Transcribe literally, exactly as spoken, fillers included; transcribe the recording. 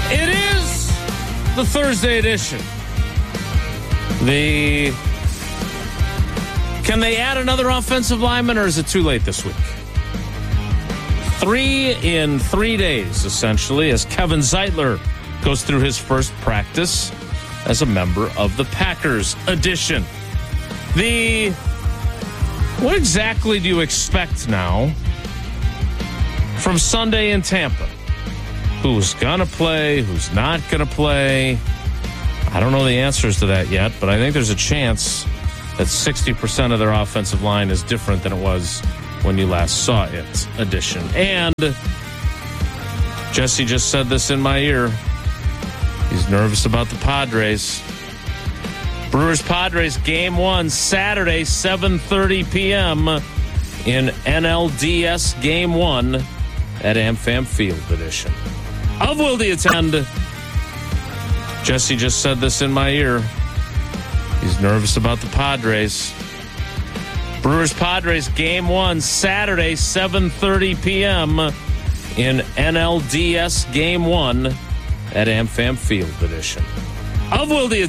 It is the Thursday edition. The Can they add another offensive lineman, or is it too late this week? Three in three days, essentially, as Kevin Zeitler goes through his first practice as a member of the Packers edition. The What exactly do you expect now from Sunday in Tampa? Who's going to play? Who's not going to play? I don't know the answers to that yet, but I think there's a chance that sixty percent of their offensive line is different than it was when you last saw it, edition. And Jesse just said this in my ear. He's nervous about the Padres. Brewers-Padres game one, Saturday, seven thirty p.m. in N L D S game one at AmFam Field edition. Of Will They Attend? Jesse just said this in my ear. He's nervous about the Padres. Brewers-Padres game one, Saturday, seven thirty p.m. in N L D S game one at AmFam Field edition. Of Will They Attend?